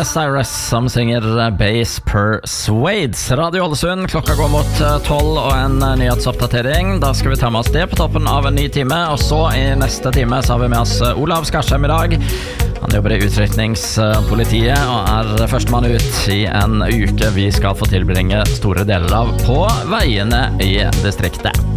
Cyrus som synger Bass Persuades. Radio Ålesund, klokka går mot 12 og en nyhetsoppdatering. Da skal vi ta med oss det på toppen av en ny time. Og så i neste time så har vi med oss Olav Skarsheim i dag. Han jobber i utrykningspolitiet og er førstemann ut i en uke vi skal få tilbringe store deler av på veiene i distriktet.